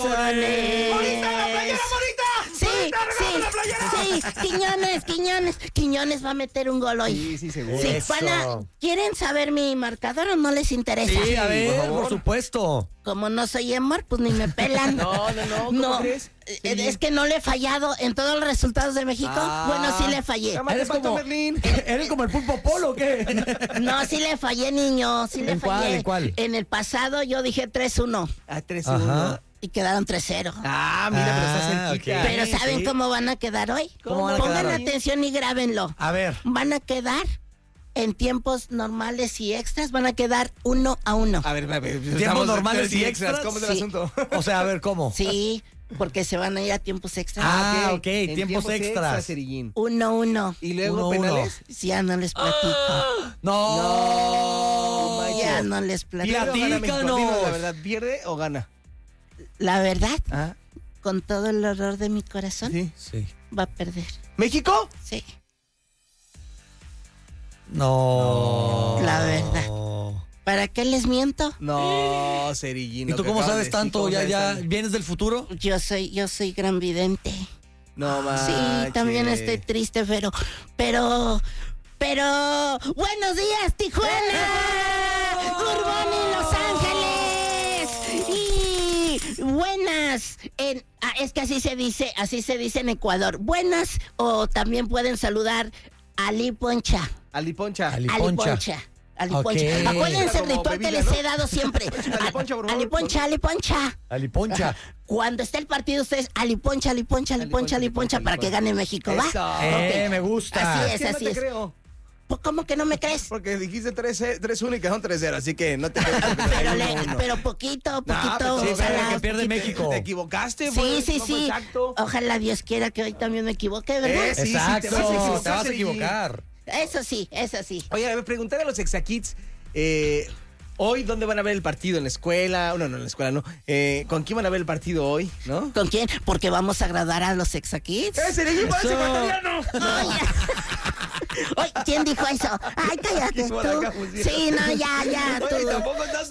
corazones. ¡Morita, la playera, Morita! Sí, ¡Morita, regálame la playera! sí, Quiñones va a meter un gol hoy. Sí, seguro. Sí, Eso. ¿quieren saber mi marcador o no les interesa? Sí, a ver, por favor. por supuesto. Como no soy Emor, pues ni me pelan. No, ¿cómo crees? Es que no le he fallado en todos los resultados de México. Bueno, sí le fallé. Llámate Pato Merlín. ¿Eres como el pulpo polo o qué? No, sí le fallé, niño. Sí le ¿En cuál, fallé. en cuál? En el pasado yo dije 3-1 Ah, 3-1. Ajá. y quedaron 3-0. Ah, mira, pero está cerquita. ok. Pero ¿saben Sí. cómo van a quedar hoy? ¿Cómo van a Pongan quedar hoy? atención y grábenlo. A ver. Van a quedar en tiempos normales y extras, van a quedar 1-1. A ver. ¿Tiempos normales y extras? ¿Cómo es el Sí. asunto? O sea, a ver, ¿cómo? Sí, porque se van a ir a tiempos extras. Ah, ok, En tiempos extras. Cerillín. 1-1. Y luego 1-1. penales. Ya no les platico. No. Ya no les platico. Mira, ¿Pierde o gana México? Platícanos. Dinos la verdad, ¿pierde o gana? La verdad, Ah, con todo el horror de mi corazón, sí. Sí. va a perder. ¿México? Sí. No. La verdad. ¿Para qué les miento? No, Cerillín. ¿Y lo tú que cómo acabas sabes de decir, tanto? ¿cómo ¿Ya, sabes ya tanto? vienes del futuro? Yo soy gran vidente. No manches. Sí, también estoy triste, pero, buenos días, Tijuana, Urbán y Los Ángeles, y buenas, es que así se dice en Ecuador, buenas, o también pueden saludar a Ali Poncha. Aliponcha. Ali- Ali Poncha. Poncha. Ali Poncha. Ok. Acuérdense Como del ritual que bebida, les ¿no? he dado siempre. Ali Poncha, por favor. Ali Poncha, Ali Poncha. Aliponcha. Cuando esté el partido, ustedes Ali Poncha, Ali Poncha, Ali Poncha, Ali Poncha, para que gane México, ¿va? Eso. Ok. Me gusta. Así es, ¿Qué no así te es. creo? Pues, ¿cómo que no me crees? Porque dijiste 3-1 y quedaron 3-0, así que no te creo. Pero poquito, pues ojalá, que pierde poquito. México. Te equivocaste, Sí, fue- sí, no fue sí. Exacto. Ojalá Dios quiera que hoy también me equivoque, ¿verdad? Sí, sí, Exacto, te vas a equivocar, te vas a Cerillín. equivocar. Eso sí. Oye, a ver, preguntar a los Exackids, hoy, ¿dónde van a ver el partido? ¿En la escuela? No, en la escuela no. ¿Con quién van a ver el partido hoy? ¿No? ¿Con quién? Porque vamos a agradar a los Exackids. Cerillín, parece Eso. ecuatoriano! Oye. Oye, ¿quién dijo eso? Ay, cállate Por tú. acá pusieron. Sí, no, ya, Oye, tú. tampoco estás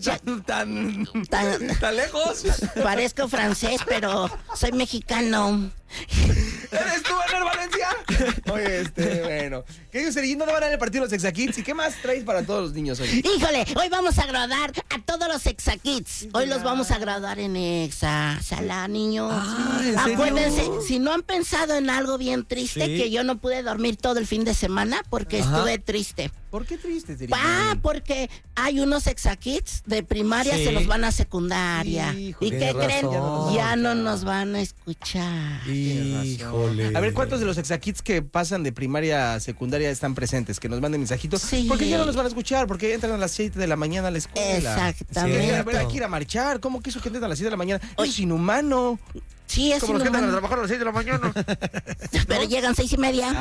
tan lejos. Parezco francés, pero soy mexicano. ¿Eres tú, Ener Valencia? Oye, bueno. ¿Qué digo, Cerillín? ¿Dónde van a ver el partido los Exackids? ¿Y qué más traes para todos los niños hoy? Híjole, hoy vamos a graduar a todos los Exackids. Hoy los vamos a graduar en Exa. Sala, niños. Ah, ¿en serio? Acuérdense, si no han pensado en algo bien triste, Sí. que yo no pude dormir todo el fin de semana porque Ajá. estuve triste. ¿Por qué triste, Cerillín? Porque hay unos Exackids de primaria, Sí. se los van a secundaria. Híjole, ¿Y qué tienes creen? razón. Ya no nos van a escuchar. Híjole. A ver, ¿cuántos de los Exackids que pasan de primaria a secundaria están presentes? Que nos manden mensajitos. Sí. Porque ya no nos van a escuchar, porque entran a las 7 de la mañana a la escuela. Exactamente. A ver, hay que ir a marchar. ¿Cómo que eso que entran a las 7 de la mañana? Eso Oye. es inhumano. Sí, es Como los que entran a inhumano, trabajar a las 6 de la mañana. pero llegan 6:30.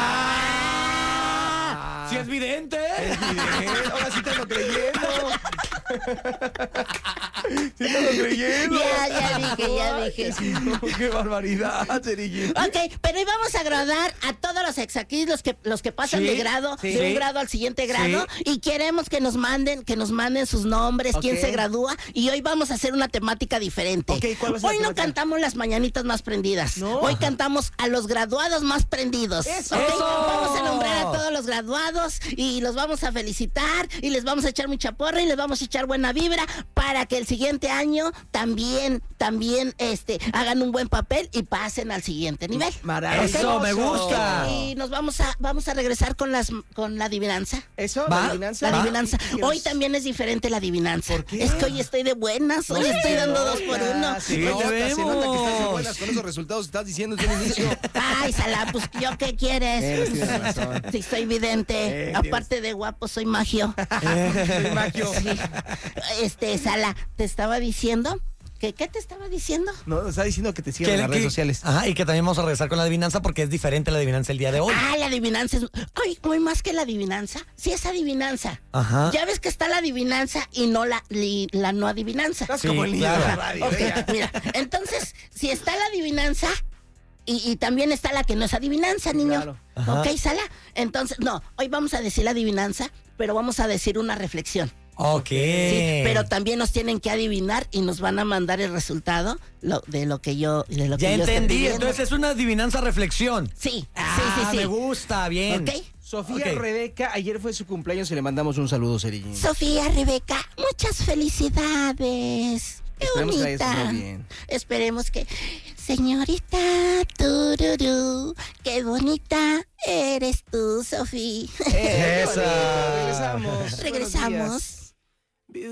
Ah. ¡Sí es vidente! Es bien, ahora sí te lo creyendo. Sí te lo creyendo. Ya dije. Qué barbaridad, Cerillín. Ok, pero hoy vamos a graduar a todos los Exackids, los que pasan Sí, de grado, sí. de un grado al siguiente grado, y queremos que nos manden sus nombres, quién Ok. se gradúa, y hoy vamos a hacer una temática diferente. Ok, ¿cuál va a ser la Hoy no temática? cantamos las mañanitas más prendidas, No. hoy cantamos a los graduados más prendidos. Eso. ¿Ok? Eso. Vamos a nombrar a todos los graduados y los vamos a felicitar y les vamos a echar mucha porra y les vamos a echar buena vibra para que el siguiente año también hagan un buen papel y pasen al siguiente nivel. Maravilloso. Eso, me gusta. Y nos vamos a regresar con la adivinanza. ¿Eso? ¿Va? ¿La adivinanza? La adivinanza. ¿Qué Hoy nos- también es diferente la adivinanza. ¿Por qué? Es que hoy estoy de buenas, hoy estoy dando 2 por 1. Se Sí, nota, te se nota que estás de vemos. buenas con esos resultados que estás diciendo desde el inicio. Ay, Sala, pues ¿yo qué quieres? Tienes razón. Sí, soy vidente. Aparte de guapo, soy magio. Soy magio. Sí. Sala, te estaba diciendo ¿qué te estaba diciendo? No, está diciendo que te sigan en las redes sociales. Ajá, y que también vamos a regresar con la adivinanza porque es diferente la adivinanza el día de hoy. Ah, la adivinanza es... Ay, muy más que la adivinanza. Sí, es adivinanza. Ajá. Ya ves que está la adivinanza y no la no adivinanza. Estás Sí, como el niño de la claro. radio. Ok, ya. mira, entonces, si está la adivinanza y también está la que no es adivinanza, niño. Claro. Ajá. Ok, Sala. Entonces, no, hoy vamos a decir la adivinanza, pero vamos a decir una reflexión. Ok. Sí, pero también nos tienen que adivinar y nos van a mandar el resultado de lo que yo Ya esté entendí, pidiendo. entonces es una adivinanza reflexión. Sí. Me gusta, bien. ¿Ok? Sofía Ok. Rebeca, ayer fue su cumpleaños y le mandamos un saludo, Cerillín. Sofía, Rebeca, muchas felicidades. Qué Esperemos que la hayas bonita. pasado bien. Esperemos que... Señorita Tururú, qué bonita eres tú, Sofía. Esa. Regresamos. Buenos días. Regresamos.